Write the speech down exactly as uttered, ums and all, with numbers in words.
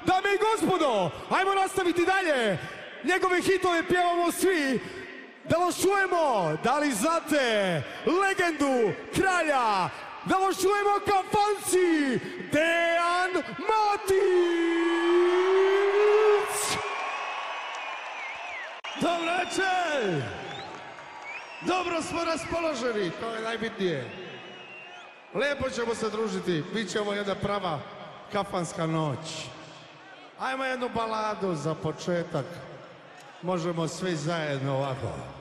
Dame i gospodo, ajmo nastaviti dalje. Njegove hitove pjevamo svi. Da vas čujemo, da li znate legendu kralja? Da vas čujemo kafanci, Dejan Matić! Dobro večer! Dobro smo raspoloženi, to je najbitnije. Lijepo ćemo se družiti, bit će ovo jedna prava kafanska noć. Ajmo jednu baladu za početak. Možemo svi zajedno ovako.